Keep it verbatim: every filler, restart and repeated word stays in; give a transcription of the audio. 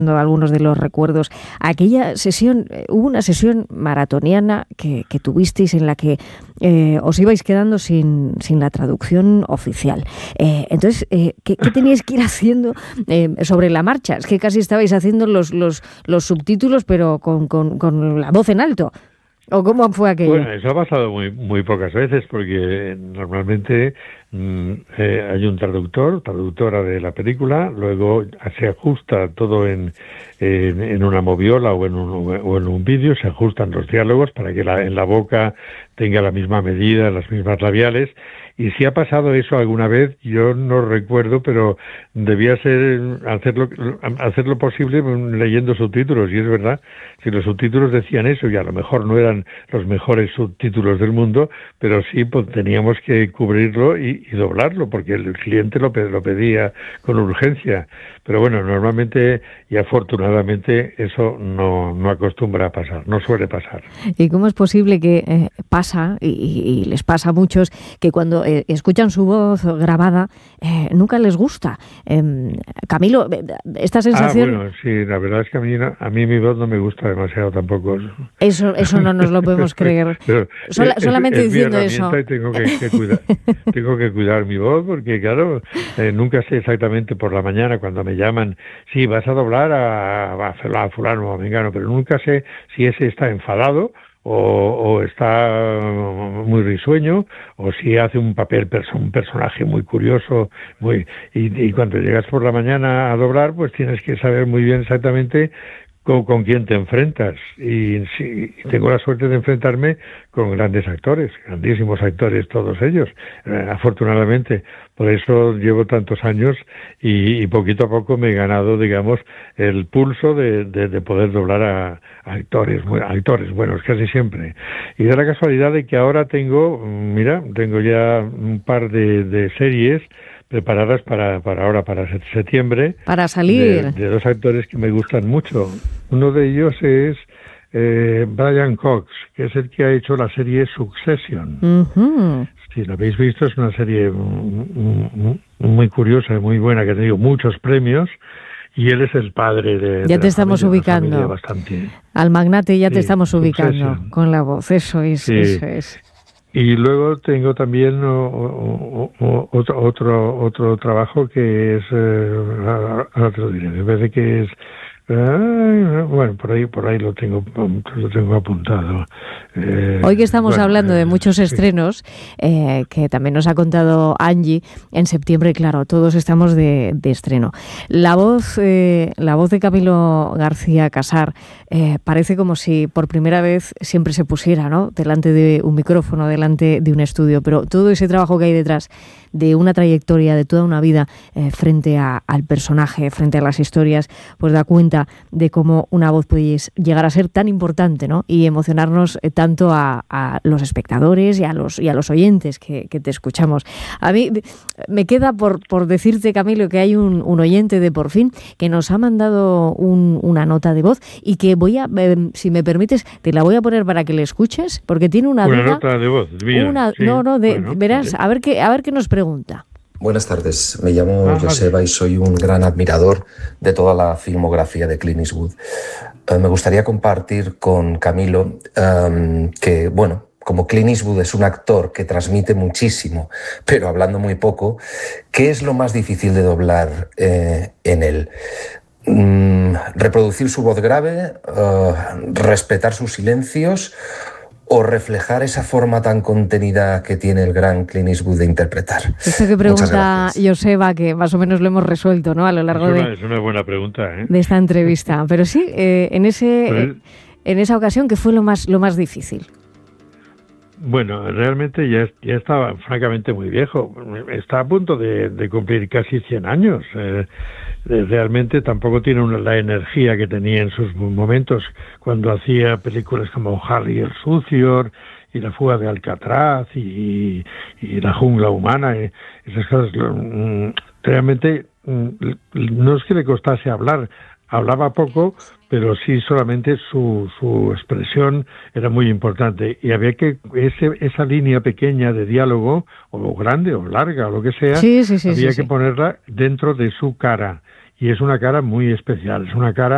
algunos de los recuerdos. Aquella sesión, eh, hubo una sesión maratoniana que, que tuvisteis en la que eh, os ibais quedando sin, sin la traducción oficial. Eh, entonces, eh, ¿qué, ¿qué teníais que ir haciendo eh, sobre la marcha? Es que casi estabais haciendo los, los, los subtítulos, pero con, con, con la voz en alto. ¿O cómo fue aquello? Bueno, eso ha pasado muy muy pocas veces, porque normalmente mmm, eh, hay un traductor, traductora de la película, luego se ajusta todo en, en, en una moviola o en un, o en un vídeo, se ajustan los diálogos para que la, en la boca tenga la misma medida, las mismas labiales. Y si ha pasado eso alguna vez, yo no recuerdo, pero debía ser hacerlo, hacer lo posible leyendo subtítulos, y es verdad, si los subtítulos decían eso, y a lo mejor no eran los mejores subtítulos del mundo, pero sí pues, teníamos que cubrirlo y, y doblarlo, porque el cliente lo, lo pedía con urgencia. Pero bueno, normalmente y afortunadamente eso no, no acostumbra a pasar, no suele pasar. ¿Y cómo es posible que eh, pasa, y, y les pasa a muchos, que cuando eh, escuchan su voz grabada, eh, nunca les gusta? Eh, Camilo, esta sensación... Ah, bueno, sí, la verdad es que a mí, a mí mi voz no me gusta demasiado tampoco. Eso eso no nos lo podemos creer. Pero Sola, es, solamente es diciendo mi eso. Y tengo que, que cuidar, tengo que cuidar mi voz, porque claro, eh, nunca sé exactamente por la mañana cuando me llaman, sí, vas a doblar a, a, a fulano o a mengano, pero nunca sé si ese está enfadado o, o está muy risueño, o si hace un papel, un personaje muy curioso, muy y, y cuando llegas por la mañana a doblar, pues tienes que saber muy bien exactamente con, con quién te enfrentas. Y sí, tengo la suerte de enfrentarme con grandes actores, grandísimos actores todos ellos, eh, afortunadamente. Por eso llevo tantos años y, y poquito a poco me he ganado, digamos, el pulso de, de, de poder doblar a, a actores, a actores buenos, casi siempre. Y da la casualidad de que ahora tengo, mira, tengo ya un par de, de series preparadas para, para ahora, para septiembre. Para salir. De, de dos actores que me gustan mucho. Uno de ellos es eh, Brian Cox, que es el que ha hecho la serie Succession. Uh-huh. Si la habéis visto, es una serie muy curiosa, muy buena, que ha tenido muchos premios. Y él es el padre de... Ya de te estamos familia, ubicando. Bastante... Al magnate ya sí, te estamos ubicando Succession. Con la voz. Eso es, sí. eso es. Y luego tengo también o, o, o, otro, otro otro trabajo que es, eh, ahora te lo diré, me parece que es, eh, bueno, por ahí por ahí lo tengo lo tengo apuntado. Eh, Hoy que estamos bueno, hablando de muchos sí. estrenos, eh, que también nos ha contado Angie, en septiembre, claro, todos estamos de, de estreno. La voz, eh, la voz de Camilo García Casar eh, parece como si por primera vez siempre se pusiera, ¿no?, delante de un micrófono, delante de un estudio, pero todo ese trabajo que hay detrás de una trayectoria, de toda una vida eh, frente a, al personaje, frente a las historias, pues da cuenta de cómo una voz puede llegar a ser tan importante, ¿no?, y emocionarnos eh, tanto a, a los espectadores y a los, y a los oyentes que, que te escuchamos. A mí me queda por, por decirte, Camilo, que hay un, un oyente de Por Fin que nos ha mandado un, una nota de voz y que voy a, eh, si me permites, te la voy a poner para que le escuches, porque tiene una, una duda. nota de voz, mía, una, sí, no, no, de, bueno, verás, sí. a ver qué, a ver qué nos pregunta. Buenas tardes, me llamo ah, Joseba vale. y soy un gran admirador de toda la filmografía de Clint Eastwood. Uh, me gustaría compartir con Camilo um, que, bueno, como Clint Eastwood es un actor que transmite muchísimo, pero hablando muy poco, ¿qué es lo más difícil de doblar eh, en él? Mm, ¿Reproducir su voz grave? Uh, ¿Respetar sus silencios? ¿O reflejar esa forma tan contenida que tiene el gran Clint Eastwood de interpretar? Esto que pregunta Joseba, que más o menos lo hemos resuelto, ¿no?, a lo largo es una, de, es una buena pregunta, ¿eh? de esta entrevista. Pero sí, eh, en ese eh, en esa ocasión, ¿qué fue lo más lo más difícil? Bueno, realmente ya, ya estaba francamente muy viejo. Está a punto de, de cumplir casi cien años. Eh, realmente tampoco tiene una, la energía que tenía en sus momentos cuando hacía películas como Harry el Sucio y La fuga de Alcatraz y, y La jungla humana. Y esas cosas. Realmente no es que le costase hablar. Hablaba poco, pero sí solamente su, su expresión era muy importante. Y había que, ese, esa línea pequeña de diálogo, o grande, o larga, o lo que sea, sí, sí, sí, había sí, que sí. ponerla dentro de su cara. Y es una cara muy especial, es una cara